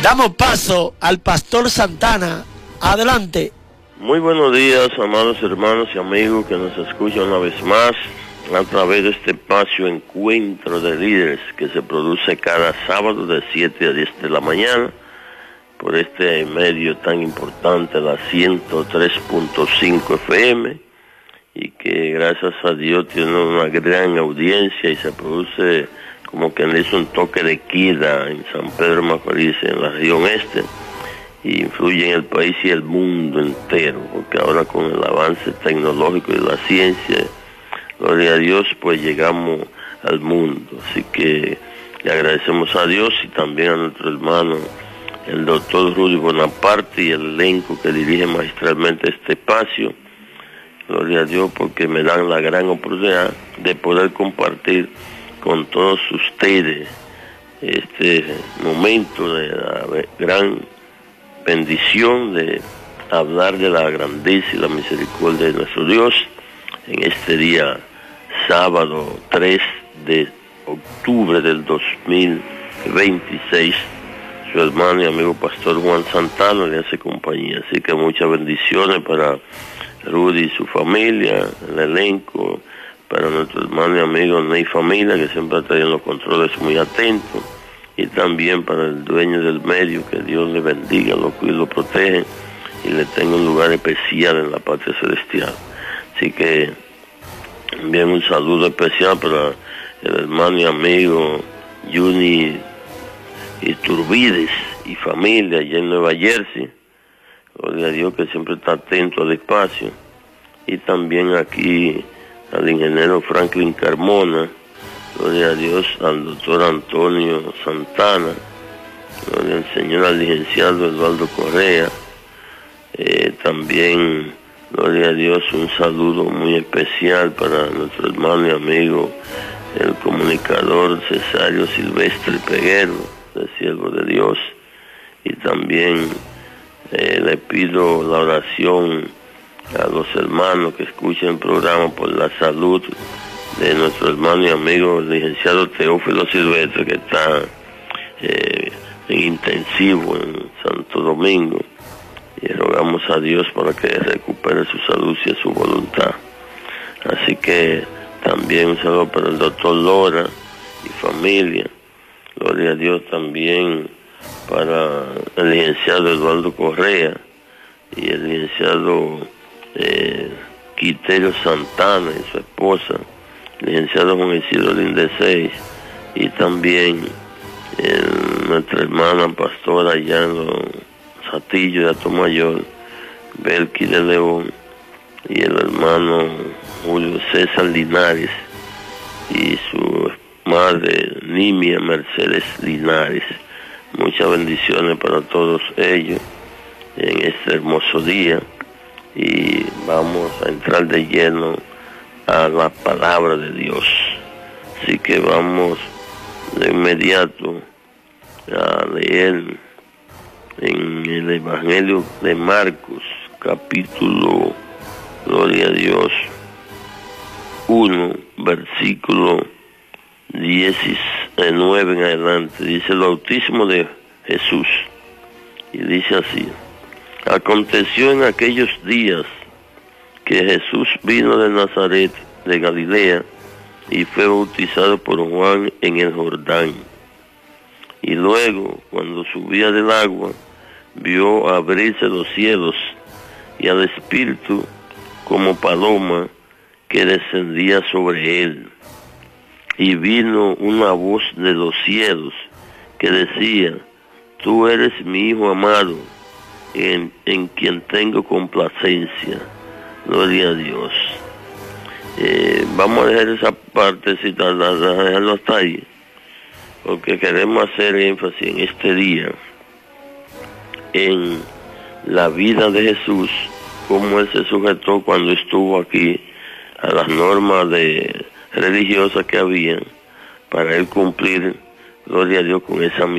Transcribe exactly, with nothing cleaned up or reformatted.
Damos paso al pastor Santana. Adelante. Muy buenos días, amados hermanos y amigos que nos escuchan una vez más a través de este espacio Encuentro de Líderes que se produce cada sábado de siete a diez de la mañana por este medio tan importante, la ciento tres punto cinco F M, y que gracias a Dios tiene una gran audiencia y se produce como que le hizo un toque de queda en San Pedro Macorís, en la región este, y influye en el país y el mundo entero, porque ahora con el avance tecnológico y de la ciencia, gloria a Dios, pues llegamos al mundo. Así que le agradecemos a Dios y también a nuestro hermano, el doctor Rudy Bonaparte, y el elenco que dirige magistralmente este espacio. Gloria a Dios, porque me dan la gran oportunidad de poder compartir con todos ustedes este momento de la gran bendición de hablar de la grandeza y la misericordia de nuestro Dios en este día sábado tres de octubre del dos mil veintiséis. Su hermano y amigo pastor Juan Santana le hace compañía, así que muchas bendiciones para Rudy y su familia, el elenco, para nuestro hermano y amigo Ney Familia, que siempre está en los controles muy atento, y también para el dueño del medio, que Dios le bendiga, lo cuide, lo protege y le tenga un lugar especial en la patria celestial. Así que envíen un saludo especial para el hermano y amigo Juni Iturbides y familia allá en Nueva Jersey. Gloria a Dios, que siempre está atento al espacio. Y también aquí al ingeniero Franklin Carmona, gloria a Dios, al doctor Antonio Santana, gloria al señor, al licenciado Eduardo Correa, eh, también, gloria a Dios, un saludo muy especial para nuestro hermano y amigo, el comunicador Cesario Silvestre Peguero, el siervo de Dios, y también eh, le pido la oración a los hermanos que escuchan el programa por la salud de nuestro hermano y amigo el licenciado Teófilo Silvestre, que está eh, en intensivo en Santo Domingo, y rogamos a Dios para que recupere su salud y su voluntad. Así que también un saludo para el doctor Lora y familia, gloria a Dios, también para el licenciado Eduardo Correa y el licenciado Eh, Quiterio Santana y su esposa, licenciado Juan Isidro Lindesey, y también eh, nuestra hermana pastora allá en los Satillos de Atomayor, Belki de León, y el hermano Julio César Linares y su madre Nimia Mercedes Linares. Muchas bendiciones para todos ellos en este hermoso día. Y vamos a entrar de lleno a la palabra de Dios. Así que vamos de inmediato a leer en el Evangelio de Marcos, capítulo, gloria a Dios, uno, versículo diecinueve en adelante. Dice el bautismo de Jesús, y dice así: aconteció en aquellos días que Jesús vino de Nazaret, de Galilea, y fue bautizado por Juan en el Jordán. Y luego, cuando subía del agua, vio abrirse los cielos, y al Espíritu como paloma que descendía sobre él. Y vino una voz de los cielos que decía: tú eres mi Hijo amado, En, en quien tengo complacencia. Gloria a Dios. Eh, vamos a dejar esa partecita, dejarlo hasta ahí, porque queremos hacer énfasis en este día en la vida de Jesús, cómo él se sujetó cuando estuvo aquí a las normas de religiosas que había para él cumplir, gloria a Dios, con esa misión.